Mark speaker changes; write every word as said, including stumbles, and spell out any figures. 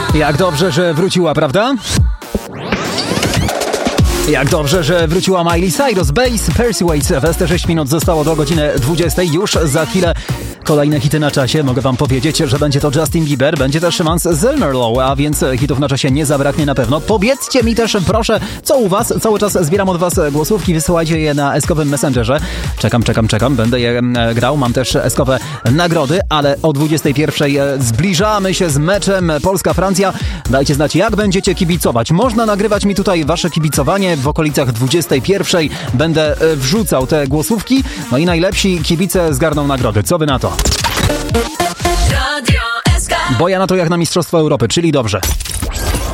Speaker 1: Jak dobrze, że wróciła, prawda? Jak dobrze, że wróciła Miley Cyrus, Bass, Persuade. W sześć minut zostało do godziny dwudziestej. Już za chwilę kolejne hity na czasie. Mogę wam powiedzieć, że będzie to Justin Bieber, będzie też Mans Zellmerlow, a więc hitów na czasie nie zabraknie na pewno. Powiedzcie mi też, proszę, co u was? Cały czas zbieram od was głosówki, wysyłajcie je na eskowym Messengerze. Czekam, czekam, czekam, będę je grał. Mam też eskowe nagrody, ale o dwudziestej pierwszej zbliżamy się z meczem Polska-Francja. Dajcie znać, jak będziecie kibicować. Można nagrywać mi tutaj wasze kibicowanie. W okolicach dwudziestej pierwszej będę wrzucał te głosówki. No i najlepsi kibice zgarną nagrody. Co wy na to? Bo ja na to jak na Mistrzostwo Europy, czyli dobrze.